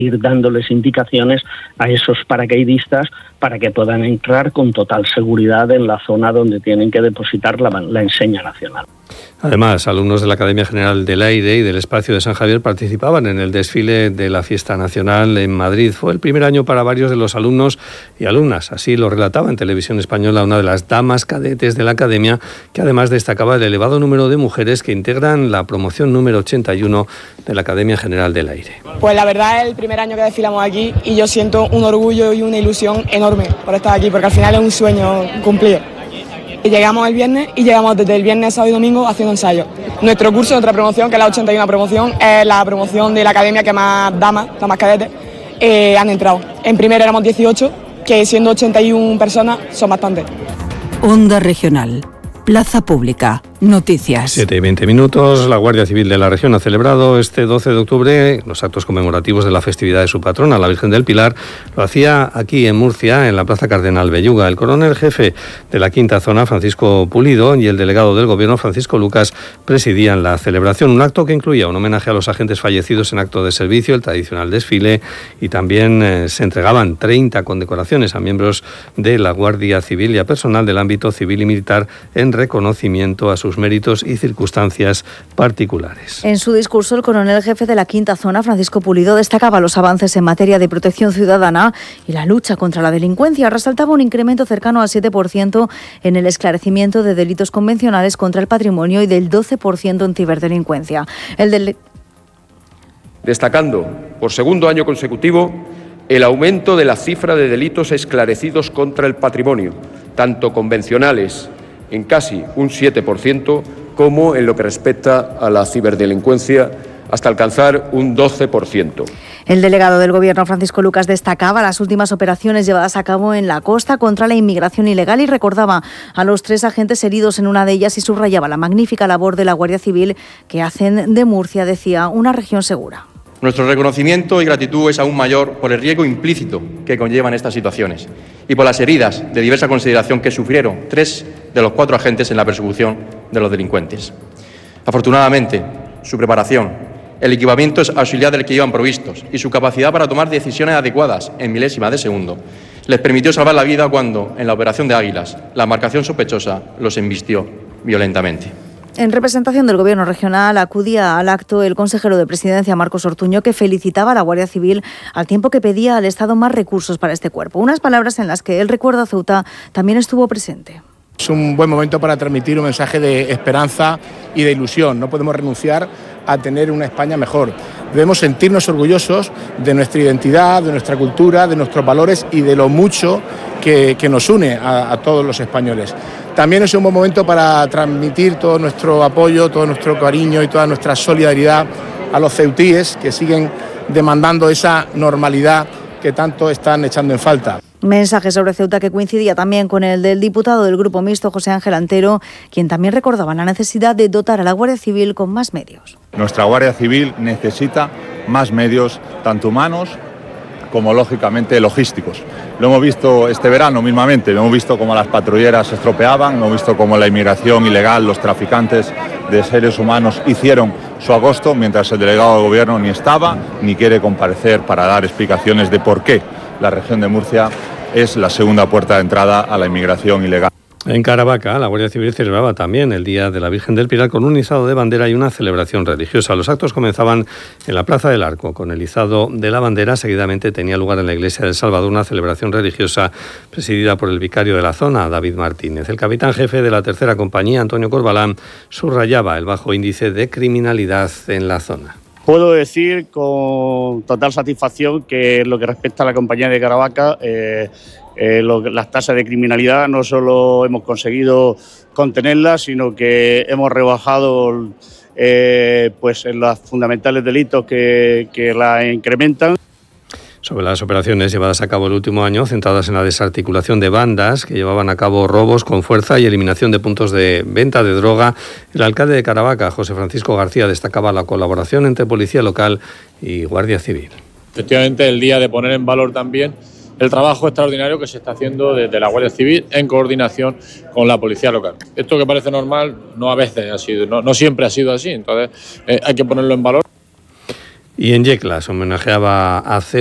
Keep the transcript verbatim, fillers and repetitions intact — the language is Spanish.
ir dándoles indicaciones a esos paracaidistas para que puedan entrar con total seguridad en la zona donde tienen que depositar la, la enseña nacional. Además, alumnos de la Academia General del Aire y del Espacio de San Javier participaban en el desfile de la Fiesta Nacional en Madrid. Fue el primer año para varios de los alumnos y alumnas. Así lo relataba en Televisión Española una de las damas cadetes de la Academia, que además destacaba el elevado número de mujeres que integran la promoción número ochenta y uno de la Academia General del Aire. Pues la verdad es el primer año que desfilamos aquí y yo siento un orgullo y una ilusión enorme por estar aquí, porque al final es un sueño cumplido. Llegamos el viernes y llegamos desde el viernes, sábado y domingo haciendo ensayos. Nuestro curso, nuestra promoción, que es la ochenta y uno promoción, es la promoción de la academia que más damas, damas cadetes, eh, han entrado. En primero éramos dieciocho, que siendo ochenta y una personas son bastantes. Onda Regional, Plaza Pública, noticias. siete y veinte minutos. La Guardia Civil de la región ha celebrado este doce de octubre los actos conmemorativos de la festividad de su patrona, la Virgen del Pilar. Lo hacía aquí en Murcia, en la Plaza Cardenal Belluga. El coronel jefe de la quinta zona, Francisco Pulido, y el delegado del Gobierno, Francisco Lucas, presidían la celebración. Un acto que incluía un homenaje a los agentes fallecidos en acto de servicio, el tradicional desfile, y también eh, se entregaban treinta condecoraciones a miembros de la Guardia Civil y a personal del ámbito civil y militar en reconocimiento a sus méritos y circunstancias particulares. En su discurso, el coronel jefe de la quinta zona, Francisco Pulido, destacaba los avances en materia de protección ciudadana y la lucha contra la delincuencia. Resaltaba un incremento cercano al siete por ciento en el esclarecimiento de delitos convencionales contra el patrimonio y del doce por ciento en ciberdelincuencia. El del... Destacando, por segundo año consecutivo, el aumento de la cifra de delitos esclarecidos contra el patrimonio, tanto convencionales, en casi un siete por ciento, como en lo que respecta a la ciberdelincuencia, hasta alcanzar un doce por ciento. El delegado del Gobierno, Francisco Lucas, destacaba las últimas operaciones llevadas a cabo en la costa contra la inmigración ilegal y recordaba a los tres agentes heridos en una de ellas y subrayaba la magnífica labor de la Guardia Civil que hacen de Murcia, decía, una región segura. Nuestro reconocimiento y gratitud es aún mayor por el riesgo implícito que conllevan estas situaciones y por las heridas de diversa consideración que sufrieron tres de los cuatro agentes en la persecución de los delincuentes. Afortunadamente, su preparación, el equipamiento auxiliar del que iban provistos y su capacidad para tomar decisiones adecuadas en milésimas de segundo les permitió salvar la vida cuando, en la operación de Águilas, la embarcación sospechosa los embistió violentamente. En representación del Gobierno regional acudía al acto el consejero de Presidencia, Marcos Ortuño, que felicitaba a la Guardia Civil al tiempo que pedía al Estado más recursos para este cuerpo. Unas palabras en las que el recuerdo a Ceuta también estuvo presente. Es un buen momento para transmitir un mensaje de esperanza y de ilusión. No podemos renunciar a tener una España mejor. Debemos sentirnos orgullosos de nuestra identidad, de nuestra cultura, de nuestros valores y de lo mucho que, que nos une a, a todos los españoles. También es un buen momento para transmitir todo nuestro apoyo, todo nuestro cariño y toda nuestra solidaridad a los ceutíes que siguen demandando esa normalidad que tanto están echando en falta. Mensaje sobre Ceuta que coincidía también con el del diputado del Grupo Mixto, José Ángel Antero, quien también recordaba la necesidad de dotar a la Guardia Civil con más medios. Nuestra Guardia Civil necesita más medios, tanto humanos como, lógicamente, logísticos. Lo hemos visto este verano mismamente, lo hemos visto cómo las patrulleras se estropeaban, lo hemos visto cómo la inmigración ilegal, los traficantes de seres humanos hicieron su agosto, mientras el delegado de Gobierno ni estaba ni quiere comparecer para dar explicaciones de por qué la región de Murcia es la segunda puerta de entrada a la inmigración ilegal. En Caravaca, la Guardia Civil celebraba también el Día de la Virgen del Pilar con un izado de bandera y una celebración religiosa. Los actos comenzaban en la Plaza del Arco con el izado de la bandera. Seguidamente tenía lugar en la Iglesia del Salvador una celebración religiosa presidida por el vicario de la zona, David Martínez. El capitán jefe de la tercera compañía, Antonio Corbalán, subrayaba el bajo índice de criminalidad en la zona. Puedo decir con total satisfacción que en lo que respecta a la compañía de Caravaca, eh, eh, lo, las tasas de criminalidad no solo hemos conseguido contenerlas, sino que hemos rebajado eh, pues en los fundamentales delitos que, que la incrementan. Sobre las operaciones llevadas a cabo el último año, centradas en la desarticulación de bandas que llevaban a cabo robos con fuerza y eliminación de puntos de venta de droga, el alcalde de Caravaca, José Francisco García, destacaba la colaboración entre Policía Local y Guardia Civil. Efectivamente, el día de poner en valor también el trabajo extraordinario que se está haciendo desde la Guardia Civil en coordinación con la Policía Local. Esto que parece normal, no a veces ha sido, no, no siempre ha sido así, entonces eh, hay que ponerlo en valor. Y en Yecla se homenajeaba a